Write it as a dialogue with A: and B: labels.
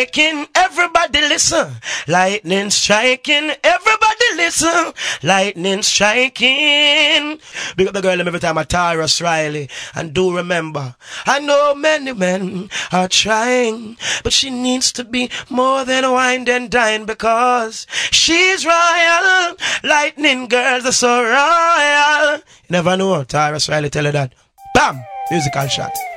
A: striking, everybody listen. Lightning striking, everybody listen. Lightning striking. Big up the girl every time I Tyrus Riley. And do remember, I know many men are trying, but she needs to be more than wine and dine because she's royal. Lightning girls are so royal. You never know, Tyrus Riley tell her that. Bam! Musical shot.